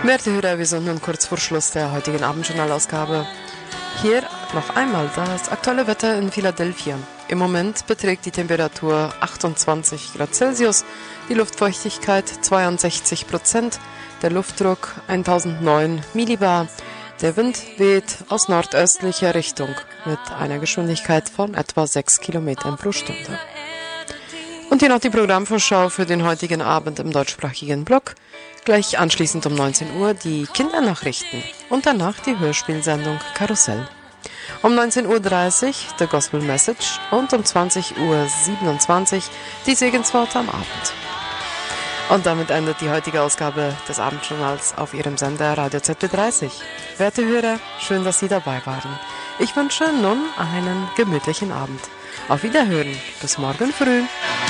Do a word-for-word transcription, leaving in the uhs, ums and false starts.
Werte Hörer, wir sind nun kurz vor Schluss der heutigen Abendjournalausgabe. Hier noch einmal das aktuelle Wetter in Philadelphia. Im Moment beträgt die Temperatur achtundzwanzig Grad Celsius, die Luftfeuchtigkeit zweiundsechzig Prozent, der Luftdruck tausendneun Millibar. Der Wind weht aus nordöstlicher Richtung mit einer Geschwindigkeit von etwa sechs Kilometern pro Stunde. Und hier noch die Programmvorschau für den heutigen Abend im deutschsprachigen Block. Gleich anschließend um neunzehn Uhr die Kindernachrichten und danach die Hörspielsendung Karussell. Um neunzehn Uhr dreißig The Gospel Message und um zwanzig Uhr siebenundzwanzig die Segensworte am Abend. Und damit endet die heutige Ausgabe des Abendjournals auf Ihrem Sender Radio Z B dreißig. Werte Hörer, schön, dass Sie dabei waren. Ich wünsche nun einen gemütlichen Abend. Auf Wiederhören. Bis morgen früh.